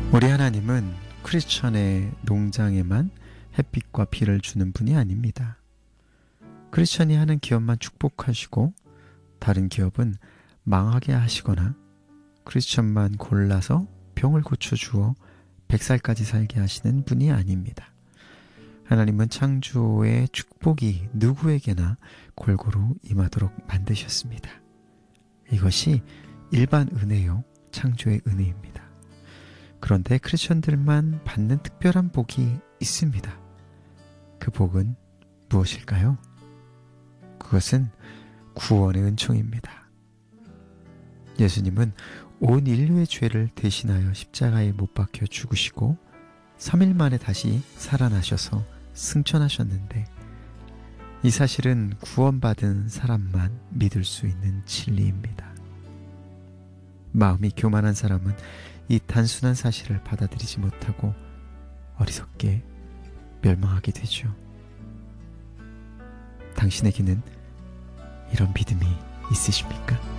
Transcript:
우리 하나님은 크리스천의 농장에만 햇빛과 비를 주는 분이 아닙니다. 크리스천이 하는 기업만 축복하시고 다른 기업은 망하게 하시거나 크리스천만 골라서 병을 고쳐주어 100살까지 살게 하시는 분이 아닙니다. 하나님은 창조의 축복이 누구에게나 골고루 임하도록 만드셨습니다. 이것이 일반 은혜요, 창조의 은혜입니다. 그런데 크리스천들만 받는 특별한 복이 있습니다. 그 복은 무엇일까요? 그것은 구원의 은총입니다. 예수님은 온 인류의 죄를 대신하여 십자가에 못 박혀 죽으시고 3일 만에 다시 살아나셔서 승천하셨는데 이 사실은 구원받은 사람만 믿을 수 있는 진리입니다. 마음이 교만한 사람은 이 단순한 사실을 받아들이지 못하고 어리석게 멸망하게 되죠. 당신에게는 이런 믿음이 있으십니까?